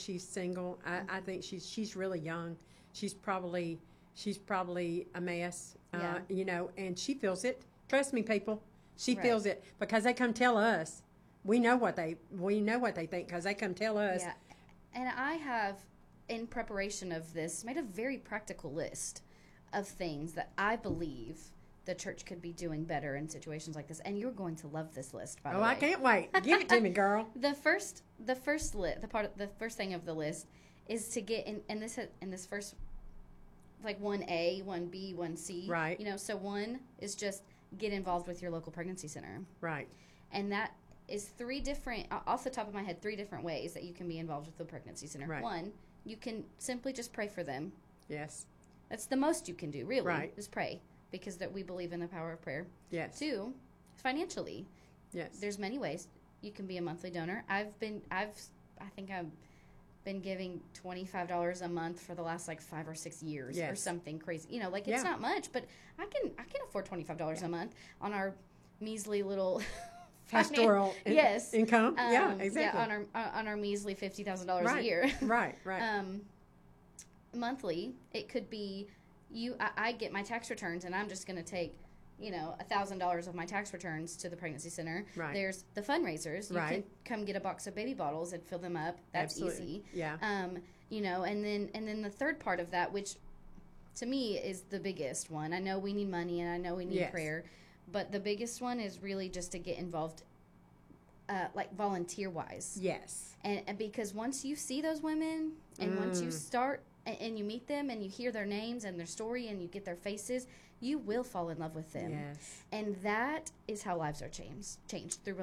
she's single. I think she's really young. She's probably a mess. And she feels it. Trust me, people. She feels it because they come tell us. We know what they think because they come tell us. Yeah, and I have, in preparation of this, made a very practical list of things that I believe the church could be doing better in situations like this. And you're going to love this list, by the way. Oh, I can't wait. Give it to me, girl. The first thing of the list is to get in this first, like 1A, 1B, 1C. Right. So 1 is just get involved with your local pregnancy center. Right. And that is 3 different, off the top of my head, 3 different ways that you can be involved with the pregnancy center. Right. 1, you can simply just pray for them. Yes. That's the most you can do, really. Right. Is pray, because that we believe in the power of prayer. Yes. 2, financially. Yes. There's many ways you can be a monthly donor. I think I've been giving $25 a month for the last 5 or 6 years or something crazy. It's not much, but I can afford $25 a month on our measly little pastoral income. Exactly. Yeah, on our measly $50,000 a year. Right. Monthly, it could be I get my tax returns, and I'm just going to take $1,000 of my tax returns to the pregnancy center. Right. There's the fundraisers. You can come get a box of baby bottles and fill them up. That's easy. Yeah. And then the third part of that, which to me is the biggest one. I know we need money and I know we need prayer, but the biggest one is really just to get involved, volunteer wise. Yes. And because once you see those women and once you start and you meet them and you hear their names and their story and you get their faces, you will fall in love with them. Yes. And that is how lives are changed through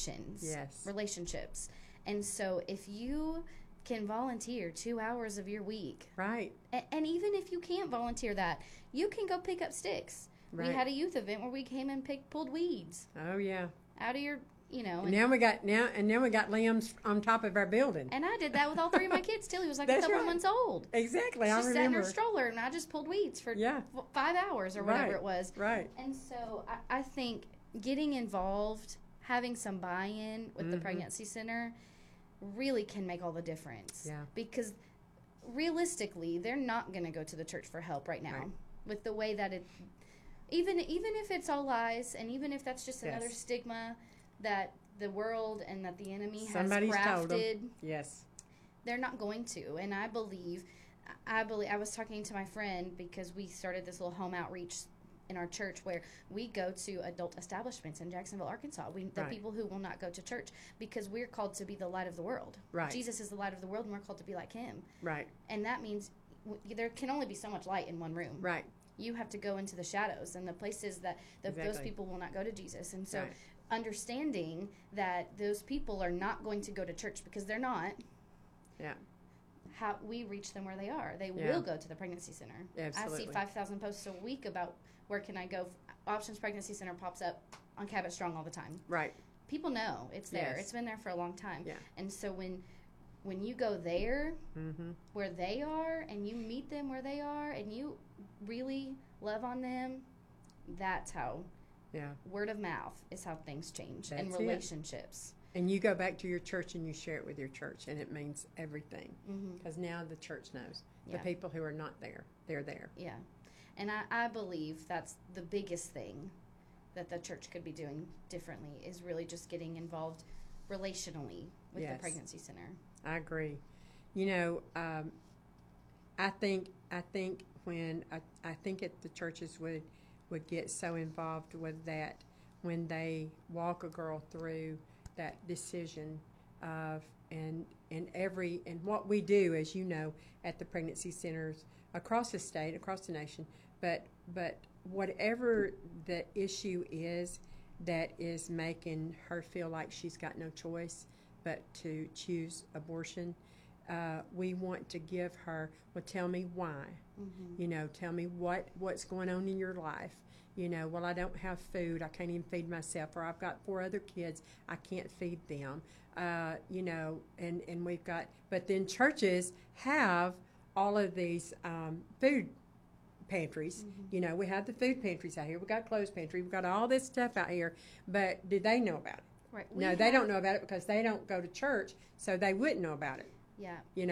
relationships. And so if you can volunteer 2 hours of your week. Right. And even if you can't volunteer that, you can go pick up sticks. Right. We had a youth event where we came and pulled weeds. Oh, yeah. Out of your... And now we got limbs on top of our building. And I did that with all 3 of my kids. Tilly was a couple months old. Exactly, I remember. She sat in her stroller, and I just pulled weeds for 5 hours or whatever it was. Right. And so I think getting involved, having some buy-in with the pregnancy center, really can make all the difference. Yeah. Because realistically, they're not going to go to the church for help right now. Right. With the way that it, even if it's all lies, and even if that's just another stigma that the world and that the enemy has crafted. Yes. They're not going to. And I believe I was talking to my friend because we started this little home outreach in our church where we go to adult establishments in Jacksonville, Arkansas. The people who will not go to church, because we're called to be the light of the world. Right. Jesus is the light of the world, and we're called to be like him. Right. And that means there can only be so much light in one room. Right. You have to go into the shadows and the places that those people will not go to Jesus. And so understanding that those people are not going to go to church because they're not. Yeah. How we reach them where they are. They will go to the pregnancy center. Absolutely. I see 5,000 posts a week about where can I go. Options Pregnancy Center pops up on Cabot Strong all the time. Right. People know it's there. Yes. It's been there for a long time. Yeah. And so when you go there, where they are, and you meet them where they are, and you really love on them, that's how. Yeah. Word of mouth is how things change. That's and relationships. And you go back to your church and you share it with your church, and it means everything. Because now the church knows. The people who are not there, they're there. Yeah. And I believe that's the biggest thing that the church could be doing differently, is really just getting involved relationally with the pregnancy center. I agree. I think when the churches would get so involved with that when they walk a girl through that decision of and what we do, as you know, at the pregnancy centers across the state, across the nation, but whatever the issue is that is making her feel like she's got no choice but to choose abortion, we want to give her, tell me why. Tell me what's going on in your life. I don't have food. I can't even feed myself. Or I've got 4 other kids. I can't feed them. And we've got, but then churches have all of these food pantries. We have the food pantries out here. We've got clothes pantry. We've got all this stuff out here. But do they know about it? Right. No, they don't know about it because they don't go to church, so they wouldn't know about it. Yeah.